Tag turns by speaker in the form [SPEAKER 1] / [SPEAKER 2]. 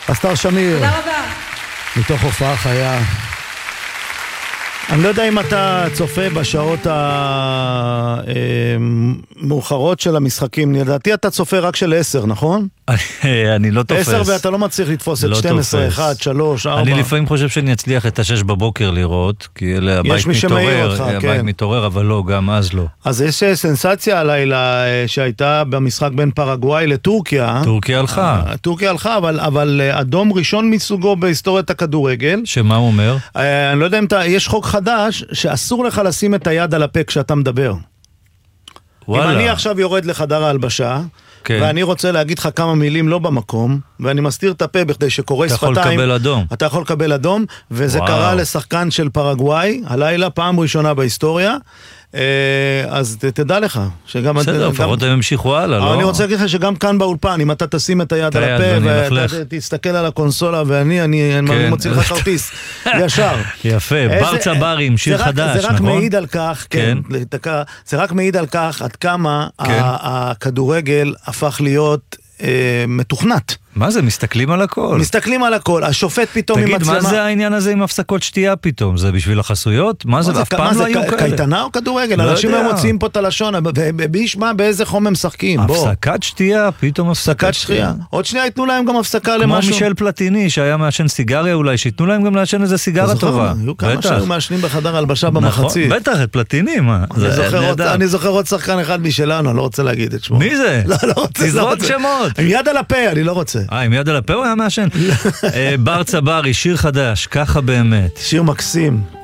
[SPEAKER 1] אסתר שמיר.
[SPEAKER 2] תודה רבה.
[SPEAKER 1] מתוך הופעה חיה. אני לא יודע אם אתה צופה בשעות המאוחרות של המשחקים. לדעתי אתה צופה רק של 10, נכון?
[SPEAKER 3] אני לא תופס.
[SPEAKER 1] 10 ואתה לא מצליח לתפוס את 12, 1, 3, 4.
[SPEAKER 3] אני לפעמים חושב שאני אצליח את 6 בבוקר לראות, כי הבית מתעורר, הבית מתעורר, אבל לא, גם אז לא.
[SPEAKER 1] אז יש סנסציה הלילה שהייתה במשחק בין פרגוואי לטורקיה.
[SPEAKER 3] טורקיה הלכה.
[SPEAKER 1] טורקיה הלכה, אבל אדום ראשון מסוגו בהיסטוריית הכדורגל.
[SPEAKER 3] שמה הוא אומר?
[SPEAKER 1] אני לא יודע אם יש חוק חדש שאסור לך לשים את היד על הפה כשאתה מדבר. וואלה. אם אני עכשיו יורד לחדר ההלבשה, כן. ואני רוצה להגיד לך כמה מילים לא במקום, ואני מסתיר את הפה בכדי שקורא שפתיים.
[SPEAKER 3] אתה יכול לקבל אדום.
[SPEAKER 1] אתה יכול לקבל אדום, וזה קרה לשחקן של פרגוואי, הלילה, פעם ראשונה בהיסטוריה, אז תדע לך שגם
[SPEAKER 3] בסדר, לפחות הם המשיכו הלאה, לא?
[SPEAKER 1] אני רוצה להגיד לך שגם כאן באולפן, אם אתה תשים את היד על הפה ותסתכל על הקונסולה ואני מוציא לך כרטיס ישר.
[SPEAKER 3] יפה, בר צברים, שיר חדש,
[SPEAKER 1] זה רק מעיד על כך, כן, זה רק מעיד על כך עד כמה הכדורגל הפך להיות מתוכנת.
[SPEAKER 3] מה זה? מסתכלים על הכל.
[SPEAKER 1] מסתכלים על הכל. השופט פתאום עם מצלמה.
[SPEAKER 3] תגיד, מה זה העניין הזה עם הפסקות שתייה פתאום? זה בשביל החסויות? מה זה? אף פעם לא היו כאלה.
[SPEAKER 1] קייטנה או כדורגל? אנשים הם מוציאים פה את הלשון, בישמע באיזה חום הם משחקים.
[SPEAKER 3] הפסקת שתייה, פתאום הפסקת שתייה.
[SPEAKER 1] עוד שנייה ייתנו להם גם הפסקה למשהו.
[SPEAKER 3] כמו מישל פלטיני, שהיה מעשן סיגריה אולי, שיתנו להם גם לעשן איזה סיגרה טובה.
[SPEAKER 1] היו כמה שהיו מעשנים בחדר הלבשה במחצית.
[SPEAKER 3] בטח, את פלטיני, מה?
[SPEAKER 1] אני זוכר עוד שחקן אחד משלנו, אני לא רוצה להגיד את שמו.
[SPEAKER 3] מי זה?
[SPEAKER 1] לא רוצה.
[SPEAKER 3] תזרוק שמות.
[SPEAKER 1] עם יד על הפה, אני לא רוצה.
[SPEAKER 3] עם יד על הפה הוא היה מעשן. בר צברי, שיר חדש, ככה באמת.
[SPEAKER 1] שיר מקסים.